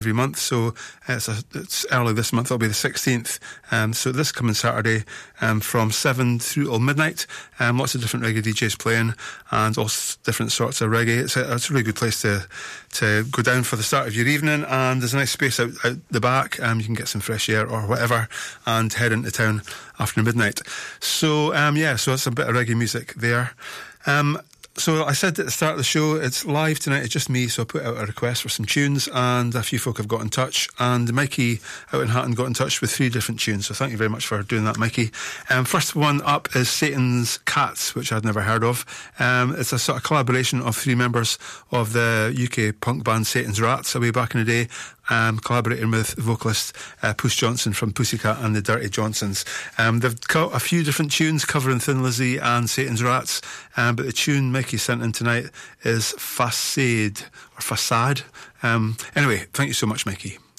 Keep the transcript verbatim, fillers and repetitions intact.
every month, so it's, a, it's early this month. It'll be the sixteenth, um, so this coming Saturday um, from seven through till midnight. Um, lots of different reggae D Js playing and all s- different sorts of reggae. It's a, it's a really good place to to go down for the start of your evening, and there's a nice space out, out the back. Um, you can get some fresh air or whatever and head into town after midnight. So um, yeah, so it's a bit of reggae music there. Um, So I said at the start of the show, it's live tonight, it's just me, so I put out a request for some tunes, and a few folk have got in touch, and Mikey out in Hatton got in touch with three different tunes, so thank you very much for doing that, Mikey. Um, first one up is Satan's Cats, which I'd never heard of. Um, it's a sort of collaboration of three members of the U K punk band Satan's Rats, way back in the day, Um, collaborating with vocalist uh, Puss Johnson from Pussycat and the Dirty Johnsons. Um, they've got a few different tunes covering Thin Lizzy and Satan's Rats, um, but the tune Mikey sent in tonight is Facade, or Facade. Um, anyway, thank you so much, Mikey.